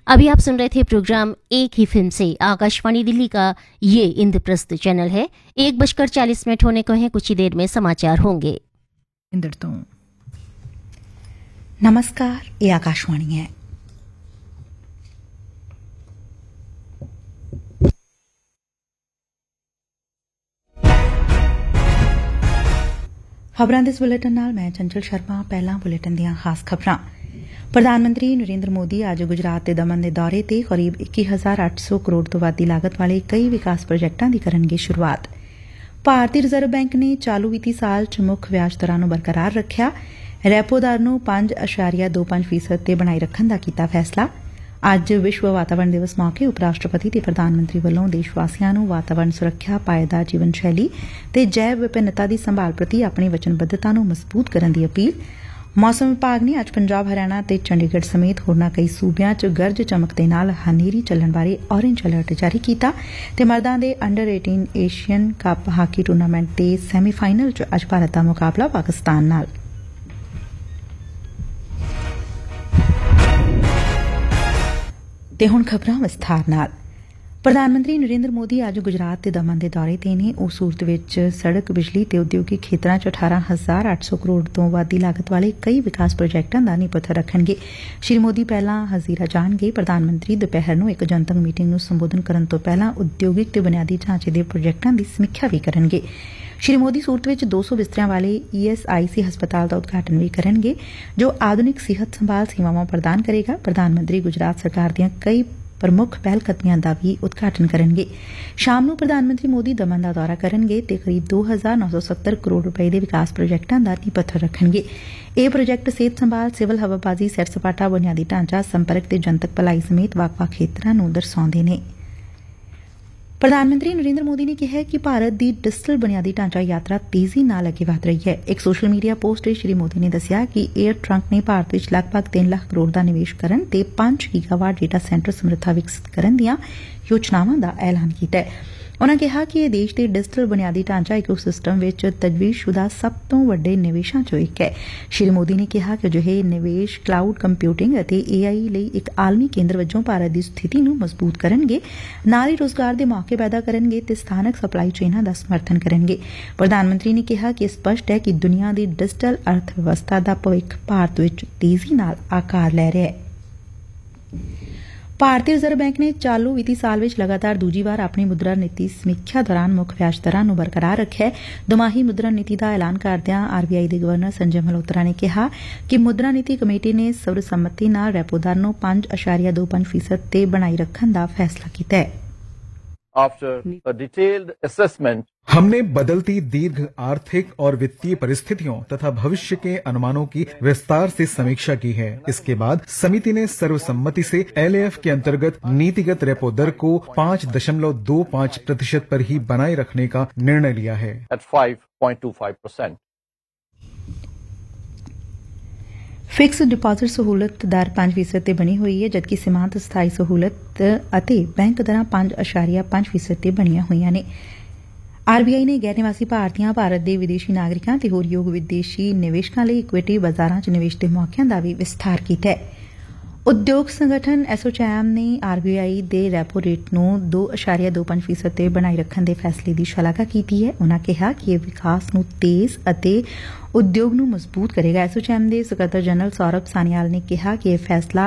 अभी आप सुन रहे थे प्रोग्राम एक ही फिल्म से। आकाशवाणी दिल्ली का ये इंद्रप्रस्थ चैनल है। 1:40 होने को हैं, कुछ ही देर में समाचार होंगे। इंद्र तो नमस्कार, ये आकाशवाणी है। ਖਬਰਾਂ ਦੇ ਇਸ ਬੁਲੇਟਿਨ ਨਾਲ ਮੈਂ ਚੰਚਲ ਸ਼ਰਮਾ। ਪਹਿਲਾਂ ਬੁਲੇਟਿਨ ਦੀਆਂ ਖਾਸ ਖਬਰਾਂ। ਪ੍ਰਧਾਨ ਮੰਤਰੀ ਨਰਿੰਦਰ ਮੋਦੀ ਅੱਜ ਗੁਜਰਾਤ ਤੇ ਦਮਨ ਦੇ ਦੌਰੇ ਤੇ ਕਰੀਬ 21,800 ਕਰੋੜ ਤੋਂ ਵੱਧ ਦੀ ਲਾਗਤ ਵਾਲੇ ਕਈ ਵਿਕਾਸ ਪ੍ਰੋਜੈਕਟਾਂ ਦੀ ਕਰਨਗੇ ਸ਼ੁਰੂਆਤ। ਭਾਰਤੀ ਰਿਜ਼ਰਵ ਬੈਂਕ ਨੇ ਚਾਲੂ ਵਿੱਤੀ ਸਾਲ 'ਚ ਮੁੱਖ ਵਿਆਜ ਦਰਾਂ ਨੂੰ ਬਰਕਰਾਰ ਰੱਖਿਆ। ਰੈਪੋ ਦਰ ਨੂੰ 5.25% ਤੇ ਬਣਾਈ ਰੱਖਣ ਦਾ ਕੀਤਾ ਫੈਸਲਾ। ਅੱਜ ਵਿਸ਼ਵ ਵਾਤਾਵਰਣ ਦਿਵਸ ਮੌਕੇ ਉਪ ਰਾਸ਼ਟਰਪਤੀ ਤੇ ਪ੍ਰਧਾਨ ਮੰਤਰੀ ਵੱਲੋਂ ਦੇਸ਼ ਵਾਸੀਆਂ ਨੂੰ ਵਾਤਾਵਰਣ ਸੁਰੱਖਿਆ, ਪਾਏਦਾਰ ਜੀਵਨ ਸ਼ੈਲੀ ਤੇ ਜੈਵ ਵਿਭਿੰਨਤਾ ਦੀ ਸੰਭਾਲ ਪ੍ਰਤੀ ਆਪਣੀ ਵਚਨਬੱਧਤਾ ਨੂੰ ਮਜ਼ਬੂਤ ਕਰਨ ਦੀ ਅਪੀਲ। ਮੌਸਮ ਵਿਭਾਗ ਨੇ ਅੱਜ ਪੰਜਾਬ, ਹਰਿਆਣਾ ਤੇ ਚੰਡੀਗੜ੍ਹ ਸਮੇਤ ਹੋਰਨਾਂ ਕਈ ਸੂਬਿਆਂ 'ਚ ਗਰਜ ਚਮਕ ਦੇ ਨਾਲ ਹਨੇਰੀ ਚੱਲਣ ਬਾਰੇ ਔਰੇਂਜ ਅਲਰਟ ਜਾਰੀ ਕੀਤਾ ਤੇ ਮਰਦਾਂ ਦੇ under 18 Asian cup hockey tournament ਦੇ ਸੈਮੀਫਾਈਨਲ 'ਚ ਅੱਜ ਭਾਰਤ ਦਾ ਮੁਕਾਬਲਾ ਪਾਕਿਸਤਾਨ ਨਾਲ। ਤੇ ਹੁਣ ਖਬਰਾਂ ਵਿਸਥਾਰ ਨਾਲ। ਪ੍ਰਧਾਨ ਮੰਤਰੀ ਨਰਿੰਦਰ ਮੋਦੀ ਅੱਜ ਗੁਜਰਾਤ ਤੇ ਦਮਨ ਦੇ ਦੌਰੇ ਤੇ ਨੇ। ਉਹ ਸੂਰਤ ਵਿੱਚ ਸੜਕ, ਬਿਜਲੀ ਤੇ ਉਦਯੋਗਿਕ ਖੇਤਰਾਂ 'ਚ 18,800 ਕਰੋੜ ਤੋਂ ਵੱਧ ਦੀ ਲਾਗਤ ਵਾਲੇ ਕਈ ਵਿਕਾਸ ਪ੍ਰੋਜੈਕਟਾਂ ਦਾ ਨੀਂਹ ਪੱਥਰ ਰੱਖਣਗੇ। ਸ੍ਰੀ ਮੋਦੀ ਪਹਿਲਾਂ ਹਜ਼ੀਰਾ ਜਾਣਗੇ। ਪ੍ਰਧਾਨ ਮੰਤਰੀ ਦੁਪਹਿਰ ਨੂੰ ਇੱਕ ਜਨਤਕ ਮੀਟਿੰਗ ਨੂੰ ਸੰਬੋਧਨ ਕਰਨ ਤੋਂ ਪਹਿਲਾਂ ਉਦਯੋਗਿਕ ਤੇ ਬੁਨਿਆਦੀ ਢਾਂਚੇ ਦੇ ਪ੍ਰੋਜੈਕਟਾਂ ਦੀ ਸਮੀਖਿਆ ਵੀ ਕਰਨਗੇ। ਸ੍ਰੀ ਮੋਦੀ ਸੂਰਤ ਵਿੱਚ 200 ਬਿਸਤਰਿਆਂ ਵਾਲੇ ESIC ਹਸਪਤਾਲ ਦਾ ਉਦਘਾਟਨ ਵੀ ਕਰਨਗੇ, ਜੋ ਆਧੁਨਿਕ ਸਿਹਤ ਸੰਭਾਲ ਸੇਵਾਵਾਂ ਪ੍ਰਦਾਨ ਕਰੇਗਾ। ਪ੍ਰਧਾਨ ਮੰਤਰੀ ਗੁਜਰਾਤ ਸਰਕਾਰ ਦੀਆਂ ਕਈ ਪ੍ਰਮੁੱਖ ਪਹਿਲ ਕਦਮੀਆਂ ਦਾ ਵੀ ਉਦਘਾਟਨ ਕਰਨਗੇ। ਸ਼ਾਮ ਨੂੰ ਪ੍ਰਧਾਨ ਮੰਤਰੀ ਮੋਦੀ ਦਮਨ ਦਾ ਦੌਰਾ ਕਰਨਗੇ ਤੇ ਕਰੀਬ 2,970 ਕਰੋੜ ਰੁਪਏ ਦੇ ਵਿਕਾਸ ਪ੍ਰੋਜੈਕਟਾਂ ਦਾ ਨੀਂਹ ਪੱਥਰ ਰੱਖਣਗੇ। ਇਹ ਪ੍ਰੋਜੈਕਟ ਸਿਹਤ ਸੰਭਾਲ, ਸਿਵਲ ਹਵਾਬਾਜ਼ੀ, ਸੈਰ ਸਪਾਟਾ, ਬੁਨਿਆਦੀ ਢਾਂਚਾ, ਸੰਪਰਕ ਤੇ ਜਨਤਕ ਭਲਾਈ ਸਮੇਤ ਵੱਖ-ਵੱਖ ਖੇਤਰਾਂ ਨੂੰ ਦਰਸਾਉਂਦੇ ਨੇ। ਪ੍ਰਧਾਨ ਮੰਤਰੀ ਨਰਿੰਦਰ ਮੋਦੀ ਨੇ ਕਿਹਾ ਕਿ ਭਾਰਤ ਦੀ ਡਿਜੀਟਲ ਬੁਨਿਆਦੀ ਢਾਂਚਾ ਯਾਤਰਾ ਤੇਜ਼ੀ ਨਾਲ ਅੱਗੇ ਵਧ ਰਹੀ ਹੈ। ਇੱਕ ਸੋਸ਼ਲ ਮੀਡੀਆ ਪੋਸਟ ਵਿੱਚ ਸ੍ਰੀ ਮੋਦੀ ਨੇ ਦੱਸਿਆ ਕਿ ਏਅਰ ਟਰੰਕ ਨੇ ਭਾਰਤ ਵਿੱਚ ਲਗਭਗ 3 ਲੱਖ ਕਰੋੜ ਦਾ ਨਿਵੇਸ਼ ਕਰਨ ਤੇ 5 ਗੀਗਾਵਾਟ ਡੇਟਾ ਸੈਂਟਰ ਸਮਰੱਥਾ ਵਿਕਸਿਤ ਕਰਨ ਦੀਆਂ ਯੋਜਨਾਵਾਂ ਦਾ ਐਲਾਨ ਕੀਤਾ ਹੈ। ਉਨ੍ਹਾਂ ਕਿਹਾ ਕਿ ਇਹ ਦੇਸ਼ ਦੇ ਡਿਜੀਟਲ ਬੁਨਿਆਦੀ ਢਾਂਚਾ ਇਕੋਸਿਸਟਮ ਵਿੱਚ ਤਜਵੀਜ਼ਸ਼ੁਦਾ ਸਭ ਤੋਂ ਵੱਡੇ ਨਿਵੇਸ਼ਾਂ 'ਚੋਂ ਇੱਕ ਹੈ। ਸ੍ਰੀ ਮੋਦੀ ਨੇ ਕਿਹਾ ਕਿ ਅਜਿਹੇ ਨਿਵੇਸ਼ ਕਲਾਊਡ ਕੰਪਿਊਟਿੰਗ ਅਤੇ AI ਲਈ ਇੱਕ ਆਲਮੀ ਕੇਂਦਰ ਵਜੋਂ ਭਾਰਤ ਦੀ ਸਥਿਤੀ ਨੂੰ ਮਜ਼ਬੂਤ ਕਰਨਗੇ, ਨਾਲ ਹੀ ਰੋਜ਼ਗਾਰ ਦੇ ਮੌਕੇ ਪੈਦਾ ਕਰਨਗੇ ਤੇ ਸਥਾਨਕ ਸਪਲਾਈ ਚੇਨਾਂ ਦਾ ਸਮਰਥਨ ਕਰਨਗੇ। ਪ੍ਰਧਾਨ ਮੰਤਰੀ ਨੇ ਕਿਹਾ ਕਿ ਸਪਸ਼ਟ ਹੈ ਕਿ ਦੁਨੀਆ ਦੀ ਡਿਜੀਟਲ ਅਰਥ ਵਿਵਸਥਾ ਦਾ ਭਵਿੱਖ ਭਾਰਤ ਵਿੱਚ ਤੇਜ਼ੀ ਨਾਲ ਆਕਾਰ ਲੈ ਰਿਹਾ ਹੈ। ਭਾਰਤੀ ਰਿਜ਼ਰਵ ਬੈਂਕ ਨੇ ਚਾਲੂ ਵਿੱਤੀ ਸਾਲ ਵਿੱਚ ਲਗਾਤਾਰ ਦੂਜੀ ਵਾਰ ਆਪਣੀ ਮੁਦਰਾ ਨੀਤੀ ਸਮੀਖਿਆ ਦੌਰਾਨ ਮੁੱਖ ਵਿਆਜ ਦਰਾਂ ਨੂੰ ਬਰਕਰਾਰ ਰੱਖਿਆ। ਦੋਮਾਹੀ ਮੁਦਰਾ ਨੀਤੀ ਦਾ ਐਲਾਨ ਕਰਦਿਆਂ RBI ਦੇ ਗਵਰਨਰ ਸੰਜੇ ਮਲਹੋਤਰਾ ਨੇ ਕਿਹਾ ਕਿ ਮੁਦਰਾ ਨੀਤੀ ਕਮੇਟੀ ਨੇ ਸਰਵਸੰਮਤੀ ਨਾਲ ਰੈਪੋ ਦਰ ਨੂੰ 5.25% ਤੇ ਬਣਾਈ ਰੱਖਣ ਦਾ ਫੈਸਲਾ ਕੀਤਾ ਹੈ। After a detailed assessment, हमने बदलती दीर्घ आर्थिक और वित्तीय परिस्थितियों तथा भविष्य के अनुमानों की विस्तार से समीक्षा की है। इसके बाद समिति ने सर्वसम्मति से LAF के अंतर्गत नीतिगत रेपो दर को 5.25% पर ही बनाए रखने का निर्णय लिया है at 5.25%. ਫਿਕਸ ਡਿਪਾਜ਼ਿਟ ਸਹੂਲਤ ਦਰ 5% ਤੇ ਬਣੀ ਹੋਈ ਹੈ, ਜਦਕਿ ਸੀਮਾਂਤ ਸਥਾਈ ਸਹੂਲਤ ਅਤੇ ਬੈਂਕ ਦਰਾਂ 5.5% ਤੇ ਬਣੀਆਂ ਹੋਈਆਂ ਨੇ। RBI ਨੇ ਗੈਰ ਨਿਵਾਸੀ ਭਾਰਤੀਆਂ, ਭਾਰਤ ਦੇ ਵਿਦੇਸ਼ੀ ਨਾਗਰਿਕਾਂ ਤੇ ਹੋਰ ਯੋਗ ਵਿਦੇਸ਼ੀ ਨਿਵੇਸ਼ਕਾਂ ਲਈ ਇਕੁਇਟੀ ਬਾਜ਼ਾਰਾਂ 'ਚ ਨਿਵੇਸ਼ ਦੇ ਮੌਕਿਆਂ ਦਾ ਵੀ ਵਿਸਥਾਰ ਕੀਤਾ ਹੈ। ਉਦਯੋਗ ਸੰਗਠਨ ਐਸੋਚੈਮ ਨੇ RBI ਦੇ ਰੈਪੋ ਰੇਟ ਨੂੰ 2.25% ਤੇ ਬਣਾਈ ਰੱਖਣ ਦੇ ਫੈਸਲੇ ਦੀ ਸ਼ਲਾਘਾ ਕੀਤੀ ਹੈ। ਉਨ੍ਹਾਂ ਕਿਹਾ ਕਿ ਇਹ ਵਿਕਾਸ ਨੂੰ ਤੇਜ਼ ਅਤੇ ਉਦਯੋਗ ਨੂੰ ਮਜ਼ਬੂਤ ਕਰੇਗਾ। ਐਸੋਚੈਮ ਦੇ ਸਕੱਤਰ ਜਨਰਲ ਸੌਰਭ ਸਾਨੀਆਲ ਨੇ ਕਿਹਾ ਕਿ ਇਹ ਫੈਸਲਾ